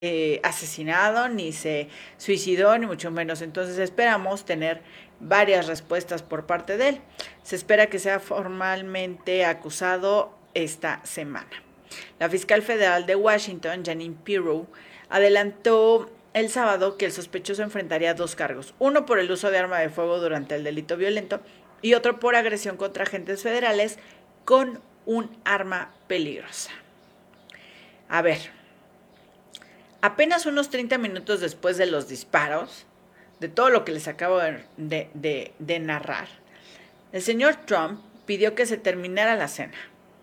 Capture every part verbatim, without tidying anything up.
eh, asesinado, ni se suicidó, ni mucho menos. Entonces esperamos tener varias respuestas por parte de él. Se espera que sea formalmente acusado esta semana. La fiscal federal de Washington, Janine Pirro, adelantó el sábado que el sospechoso enfrentaría dos cargos, uno por el uso de arma de fuego durante el delito violento y otro por agresión contra agentes federales con un arma peligrosa. A ver, apenas unos treinta minutos después de los disparos, de todo lo que les acabo de, de, de, de narrar, el señor Trump pidió que se terminara la cena.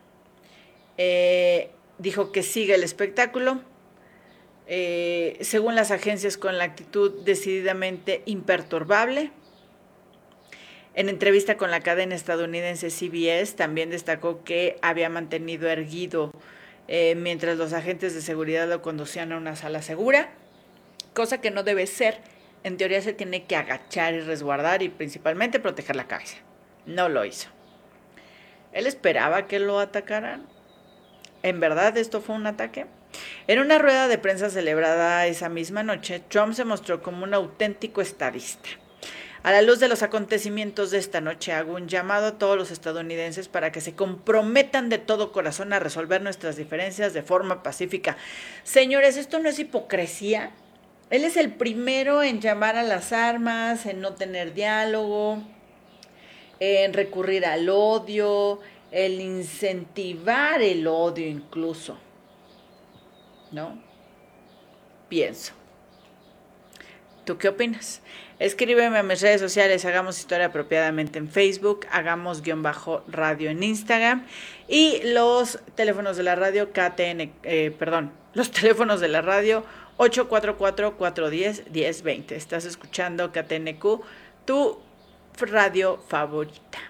Eh, dijo que sigue el espectáculo, eh, según las agencias, con la actitud decididamente imperturbable. En entrevista con la cadena estadounidense C B S, también destacó que había mantenido erguido eh, mientras los agentes de seguridad lo conducían a una sala segura, cosa que no debe ser. En teoría se tiene que agachar y resguardar y principalmente proteger la cabeza. No lo hizo. ¿Él esperaba que lo atacaran? ¿En verdad esto fue un ataque? En una rueda de prensa celebrada esa misma noche, Trump se mostró como un auténtico estadista. A la luz de los acontecimientos de esta noche, hago un llamado a todos los estadounidenses para que se comprometan de todo corazón a resolver nuestras diferencias de forma pacífica. Señores, ¿esto no es hipocresía? Él es el primero en llamar a las armas, en no tener diálogo, en recurrir al odio, el incentivar el odio incluso, ¿no? Pienso. ¿Tú qué opinas? Escríbeme a mis redes sociales, Hagamos Historia Apropiadamente en Facebook, Hagamos guión bajo radio en Instagram y los teléfonos de la radio K T N, eh, perdón, los teléfonos de la radio ocho cuatro cuatro, cuatro uno cero, uno cero dos cero. Estás escuchando K T N Q, tu radio favorita.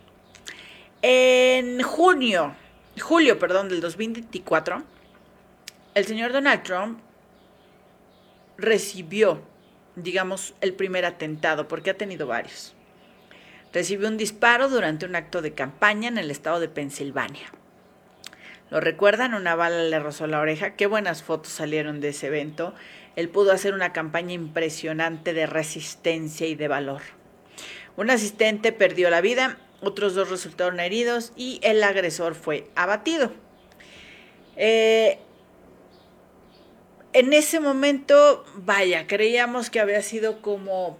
En junio, julio, perdón, del dos mil veinticuatro, el señor Donald Trump recibió, digamos, el primer atentado, porque ha tenido varios. Recibió un disparo durante un acto de campaña en el estado de Pensilvania. ¿Lo recuerdan? Una bala le rozó la oreja. Qué buenas fotos salieron de ese evento. Él pudo hacer una campaña impresionante de resistencia y de valor. Un asistente perdió la vida, otros dos resultaron heridos y el agresor fue abatido. Eh, en ese momento, vaya, creíamos que había sido como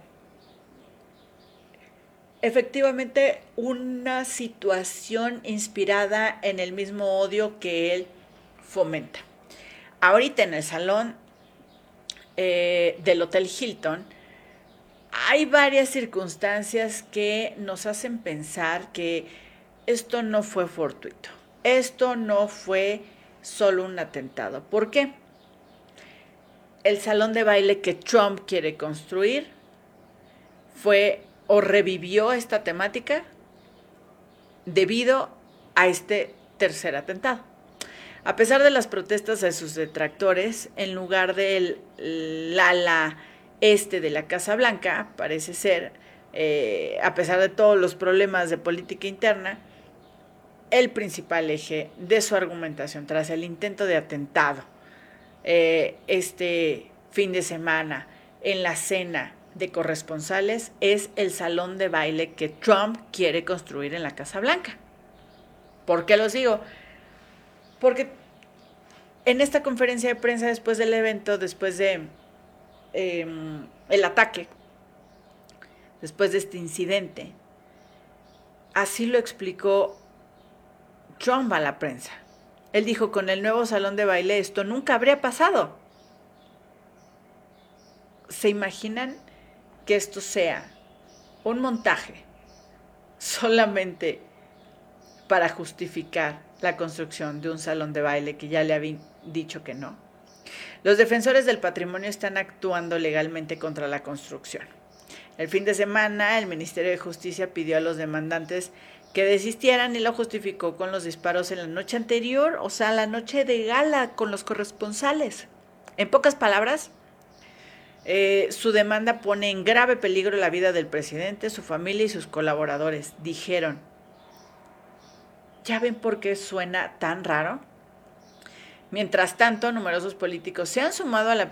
efectivamente una situación inspirada en el mismo odio que él fomenta. Ahorita en el salón eh, del Hotel Hilton hay varias circunstancias que nos hacen pensar que esto no fue fortuito. Esto no fue solo un atentado. ¿Por qué? El salón de baile que Trump quiere construir fue o revivió esta temática debido a este tercer atentado. A pesar de las protestas de sus detractores, en lugar del ala este de la Casa Blanca, parece ser, eh, a pesar de todos los problemas de política interna, el principal eje de su argumentación tras el intento de atentado eh, este fin de semana en la cena de corresponsales es el salón de baile que Trump quiere construir en la Casa Blanca. ¿Por qué los digo? Porque en esta conferencia de prensa después del evento, después de eh, el ataque, después de este incidente, así lo explicó Trump a la prensa. Él dijo, con el nuevo salón de baile esto nunca habría pasado. ¿Se imaginan que esto sea un montaje solamente para justificar la construcción de un salón de baile que ya le habían dicho que no? Los defensores del patrimonio están actuando legalmente contra la construcción. El fin de semana, el Ministerio de Justicia pidió a los demandantes que desistieran y lo justificó con los disparos en la noche anterior, o sea, la noche de gala con los corresponsales. En pocas palabras, Eh, su demanda pone en grave peligro la vida del presidente, su familia y sus colaboradores, dijeron. ¿Ya ven por qué suena tan raro? Mientras tanto, numerosos políticos se han sumado a la